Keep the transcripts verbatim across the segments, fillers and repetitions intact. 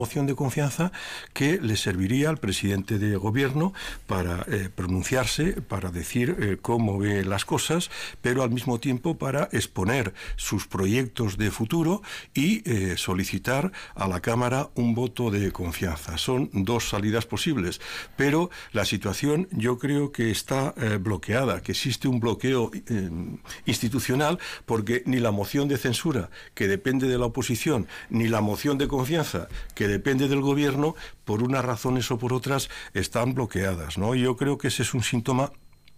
moción de confianza que le serviría al presidente de gobierno para eh, pronunciarse, para decir eh, cómo ve las cosas, pero al mismo tiempo para exponer sus proyectos de futuro y eh, solicitar a la Cámara un voto de confianza. Son dos salidas posibles, pero la situación yo creo que está eh, bloqueada, que existe un bloqueo eh, institucional, porque ni la moción de censura, que depende de la oposición, ni la moción de confianza, que depende del gobierno, por unas razones o por otras, están bloqueadas, ¿no? Yo creo que ese es un síntoma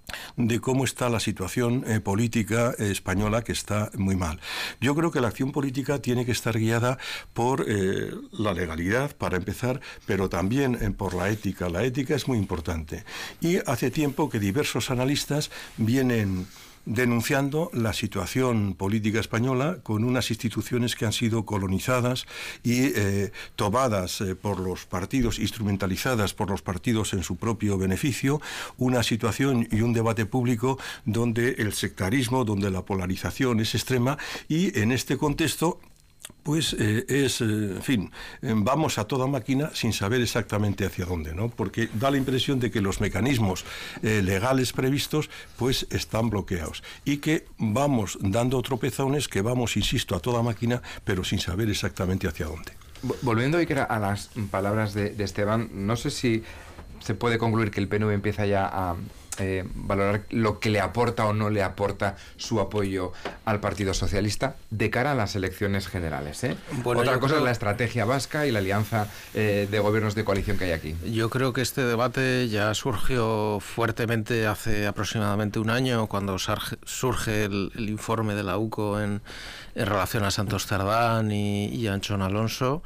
de cómo está la situación eh, política eh, española, que está muy mal. Yo creo que la acción política tiene que estar guiada por eh, la legalidad, para empezar, pero también eh, por la ética. La ética es muy importante. Y hace tiempo que diversos analistas vienen denunciando la situación política española, con unas instituciones que han sido colonizadas y eh, tomadas eh, por los partidos, instrumentalizadas por los partidos en su propio beneficio, una situación y un debate público donde el sectarismo, donde la polarización es extrema, y en este contexto pues eh, es, eh, en fin, eh, vamos a toda máquina sin saber exactamente hacia dónde, ¿no? Porque da la impresión de que los mecanismos eh, legales previstos pues están bloqueados y que vamos dando tropezones, que vamos, insisto, a toda máquina, pero sin saber exactamente hacia dónde. Volviendo a las palabras de, de Esteban, no sé si se puede concluir que el P N V empieza ya a Eh, valorar lo que le aporta o no le aporta su apoyo al Partido Socialista de cara a las elecciones generales, ¿eh? Bueno, otra cosa creo... es la estrategia vasca y la alianza eh, de gobiernos de coalición que hay aquí. Yo creo que este debate ya surgió fuertemente hace aproximadamente un año, cuando surge el, el informe de la U C O en, en relación a Santos Cerdán y, y a Anchón Alonso.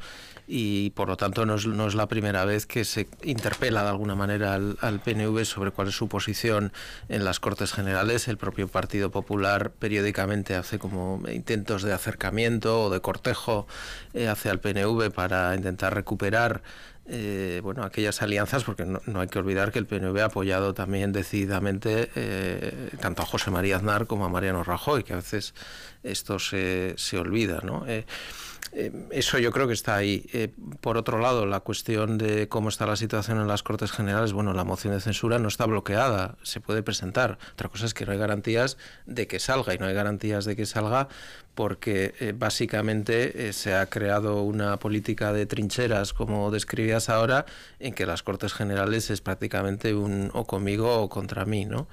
Y por lo tanto no es, no es la primera vez que se interpela de alguna manera al, al P N V sobre cuál es su posición en las Cortes Generales. El propio Partido Popular periódicamente hace como intentos de acercamiento o de cortejo eh, hacia el P N V para intentar recuperar Eh, bueno, aquellas alianzas, porque no, no hay que olvidar que el P N V ha apoyado también decididamente eh, tanto a José María Aznar como a Mariano Rajoy, que a veces esto se, se olvida, ¿no? Eh, eh, eso yo creo que está ahí. Eh, por otro lado, la cuestión de cómo está la situación en las Cortes Generales, bueno, la moción de censura no está bloqueada, se puede presentar. Otra cosa es que no hay garantías de que salga, y no hay garantías de que salga porque eh, básicamente eh, se ha creado una política de trincheras, como describías ahora, en que las Cortes Generales es prácticamente un o conmigo o contra mí, ¿no?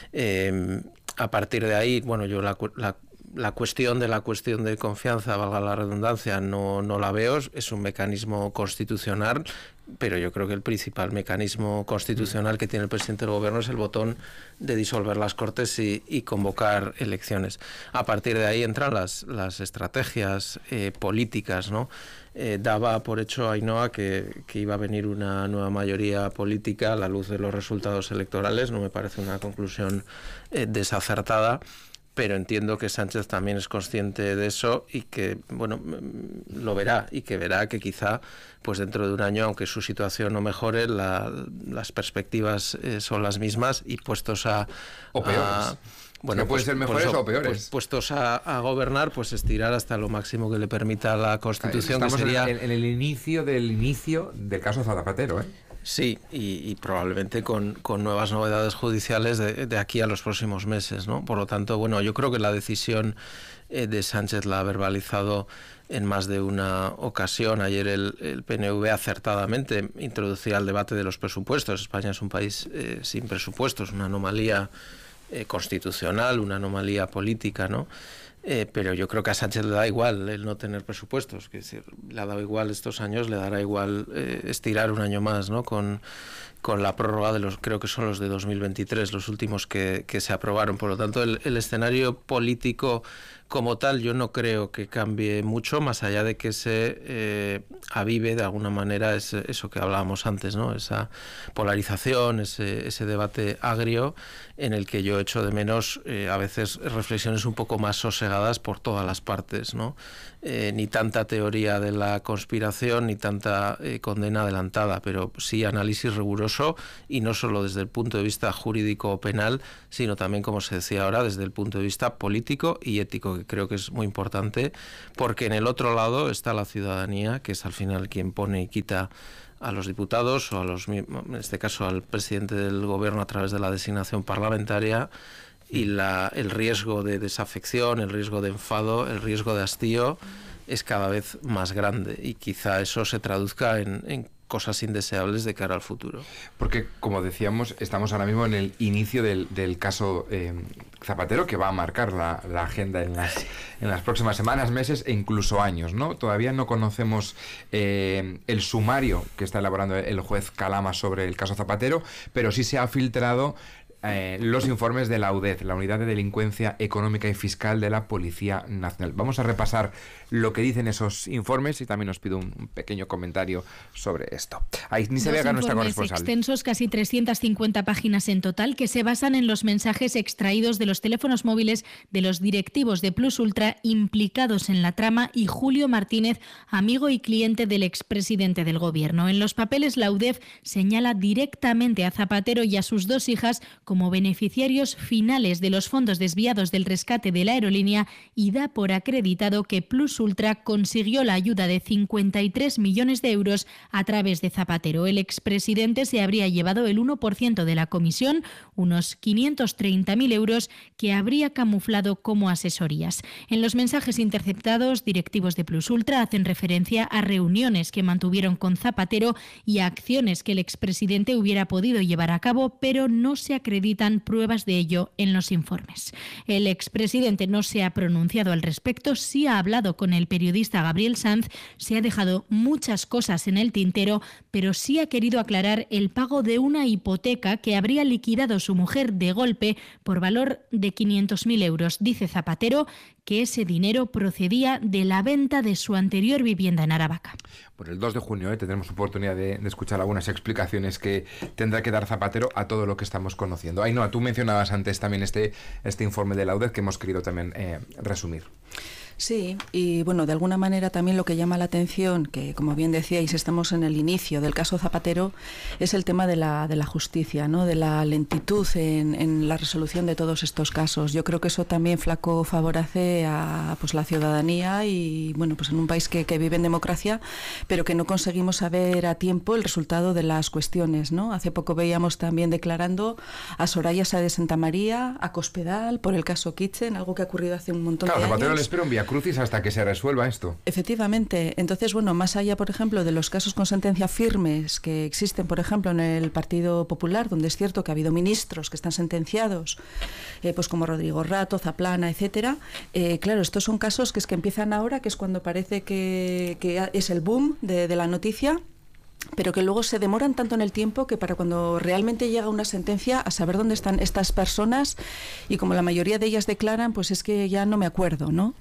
Eh, a partir de ahí, bueno, yo la, la La cuestión de la cuestión de confianza, valga la redundancia, no, no la veo, es un mecanismo constitucional, pero yo creo que el principal mecanismo constitucional que tiene el presidente del gobierno es el botón de disolver las Cortes y, y convocar elecciones. A partir de ahí entran las, las estrategias eh, políticas, ¿no? Eh, daba por hecho Ainhoa que, que iba a venir una nueva mayoría política a la luz de los resultados electorales. No me parece una conclusión eh, desacertada, pero entiendo que Sánchez también es consciente de eso y que, bueno, lo verá, y que verá que quizá pues dentro de un año, aunque su situación no mejore, la, las perspectivas eh, son las mismas, y puestos a... O peores. A, bueno, que pueden pues, ser mejores pues, o peores. Pues, puestos a, a gobernar, pues estirar hasta lo máximo que le permita la Constitución. Estamos que sería... en, en el inicio del inicio del caso Zapatero, ¿eh? Sí, y, y probablemente con, con nuevas novedades judiciales de, de aquí a los próximos meses, ¿no? Por lo tanto, bueno, yo creo que la decisión eh, de Sánchez la ha verbalizado en más de una ocasión. Ayer el, el P N V acertadamente introducía el debate de los presupuestos. España es un país eh, sin presupuestos, una anomalía eh, constitucional, una anomalía política, ¿no? Eh, pero yo creo que a Sánchez le da igual el no tener presupuestos, que decir, le ha dado igual estos años, le dará igual eh, estirar un año más, ¿no? Con, con la prórroga de los, creo que son los de dos mil veintitrés, los últimos que, que se aprobaron. Por lo tanto, el, el escenario político como tal yo no creo que cambie mucho, más allá de que se eh, avive de alguna manera ese, eso que hablábamos antes, ¿no? Esa polarización, ese, ese debate agrio, en el que yo echo de menos eh, a veces reflexiones un poco más sosegadas por todas las partes, ¿no? Eh, ni tanta teoría de la conspiración, ni tanta eh, condena adelantada, pero sí análisis riguroso peligroso, y no solo desde el punto de vista jurídico o penal, sino también, como se decía ahora, desde el punto de vista político y ético, que creo que es muy importante, porque en el otro lado está la ciudadanía, que es al final quien pone y quita a los diputados o a los, en este caso al presidente del gobierno a través de la designación parlamentaria, y la, el riesgo de desafección, el riesgo de enfado, el riesgo de hastío es cada vez más grande, y quizá eso se traduzca en, en cosas indeseables de cara al futuro. Porque, como decíamos, estamos ahora mismo en el inicio del, del caso eh, Zapatero, que va a marcar la, la agenda en las, en las próximas semanas, meses e incluso años, ¿no? Todavía no conocemos eh, el sumario que está elaborando el juez Calama sobre el caso Zapatero, pero sí se ha filtrado Eh, los informes de la U D E F, la Unidad de Delincuencia Económica y Fiscal de la Policía Nacional. Vamos a repasar lo que dicen esos informes y también os pido un, un pequeño comentario sobre esto. Ahí ni se vea nuestra corresponsal. Extensos, casi trescientas cincuenta páginas en total, que se basan en los mensajes extraídos de los teléfonos móviles de los directivos de Plus Ultra implicados en la trama y Julio Martínez, amigo y cliente del expresidente del gobierno. En los papeles, la U D E F señala directamente a Zapatero y a sus dos hijas como beneficiarios finales de los fondos desviados del rescate de la aerolínea, y da por acreditado que Plus Ultra consiguió la ayuda de cincuenta y tres millones de euros a través de Zapatero. El expresidente se habría llevado el uno por ciento de la comisión, unos quinientos treinta mil euros, que habría camuflado como asesorías. En los mensajes interceptados, directivos de Plus Ultra hacen referencia a reuniones que mantuvieron con Zapatero y a acciones que el expresidente hubiera podido llevar a cabo, pero no se acreditan pruebas de ello en los informes. El expresidente no se ha pronunciado al respecto, sí ha hablado con el periodista Gabriel Sanz, se ha dejado muchas cosas en el tintero, pero sí ha querido aclarar el pago de una hipoteca que habría liquidado su mujer de golpe por valor de quinientos mil euros. Dice Zapatero que ese dinero procedía de la venta de su anterior vivienda en Aravaca. Bueno, el dos de junio ¿eh? tendremos oportunidad de, de escuchar algunas explicaciones que tendrá que dar Zapatero a todo lo que estamos conociendo. Ainhoa, tú mencionabas antes también este, este informe de la U D E F que hemos querido también eh, resumir. Sí, y bueno, de alguna manera también lo que llama la atención, que como bien decíais, estamos en el inicio del caso Zapatero, es el tema de la, de la justicia, ¿no? De la lentitud en, en la resolución de todos estos casos. Yo creo que eso también flaco favorece a pues, la ciudadanía y bueno, pues en un país que, que vive en democracia, pero que no conseguimos saber a tiempo el resultado de las cuestiones, ¿no? Hace poco veíamos también declarando a Soraya Sáez de Santamaría, a Cospedal, por el caso Kitchen, algo que ha ocurrido hace un montón claro, de Zapatero años. Le espera un vía crucis hasta que se resuelva esto. Efectivamente. Entonces, bueno, más allá, por ejemplo, de los casos con sentencia firmes que existen, por ejemplo, en el Partido Popular, donde es cierto que ha habido ministros que están sentenciados, eh, pues como Rodrigo Rato, Zaplana, etcétera. Eh, claro, estos son casos que es que empiezan ahora, que es cuando parece que, que es el boom de, de la noticia, pero que luego se demoran tanto en el tiempo que para cuando realmente llega una sentencia, a saber dónde están estas personas, y como la mayoría de ellas declaran, pues es que ya no me acuerdo, ¿no?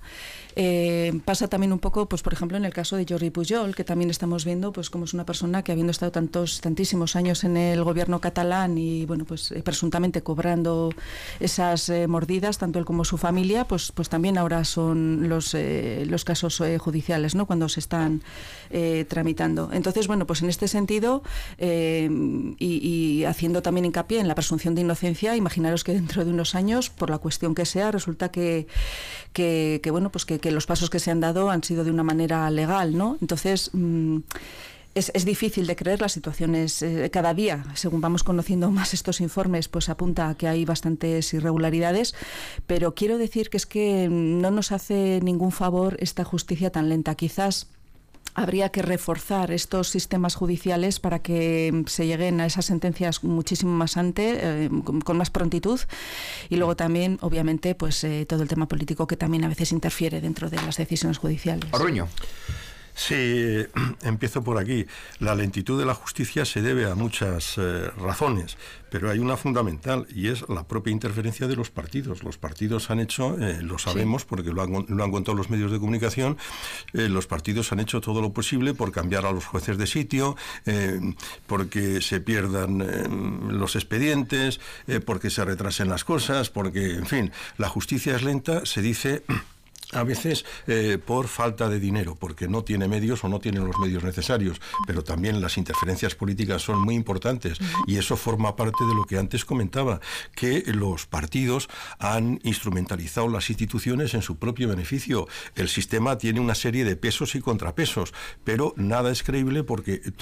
Eh, pasa también un poco, pues por ejemplo, en el caso de Jordi Pujol, que también estamos viendo pues como es una persona que, habiendo estado tantos tantísimos años en el gobierno catalán y bueno, pues eh, presuntamente cobrando esas eh, mordidas, tanto él como su familia, pues pues también ahora son los eh, los casos eh, judiciales, ¿no? Cuando se están eh, tramitando. Entonces, bueno, pues en este sentido eh, y, y haciendo también hincapié en la presunción de inocencia, imaginaros que dentro de unos años, por la cuestión que sea, resulta que que, que bueno, pues que que los pasos que se han dado han sido de una manera legal, ¿no? Entonces, mmm, es, es difícil de creer, las situaciones eh, cada día, según vamos conociendo más estos informes, pues apunta a que hay bastantes irregularidades, pero quiero decir que es que no nos hace ningún favor esta justicia tan lenta. Quizás habría que reforzar estos sistemas judiciales para que se lleguen a esas sentencias muchísimo más antes, eh, con, con más prontitud, y luego también, obviamente, pues eh, todo el tema político que también a veces interfiere dentro de las decisiones judiciales. Orruño. Sí, empiezo por aquí. La lentitud de la justicia se debe a muchas eh, razones, pero hay una fundamental y es la propia interferencia de los partidos. Los partidos han hecho, eh, lo sabemos sí. porque lo han, lo han contado los medios de comunicación, eh, los partidos han hecho todo lo posible por cambiar a los jueces de sitio, eh, porque se pierdan eh, los expedientes, eh, porque se retrasen las cosas, porque, en fin, la justicia es lenta, se dice A veces eh, por falta de dinero, porque no tiene medios o no tiene los medios necesarios, pero también las interferencias políticas son muy importantes y eso forma parte de lo que antes comentaba, que los partidos han instrumentalizado las instituciones en su propio beneficio. El sistema tiene una serie de pesos y contrapesos, pero nada es creíble porque